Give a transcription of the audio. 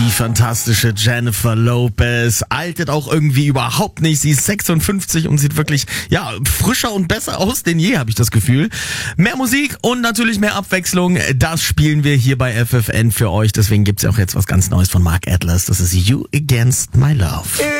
Die fantastische Jennifer Lopez altert auch irgendwie überhaupt nicht. Sie ist 56 und sieht wirklich, frischer und besser aus denn je, habe ich das Gefühl. Mehr Musik und natürlich mehr Abwechslung, das spielen wir hier bei FFN für euch. Deswegen gibt's ja auch jetzt was ganz Neues von Mark Atlas. Das ist You Against My Love.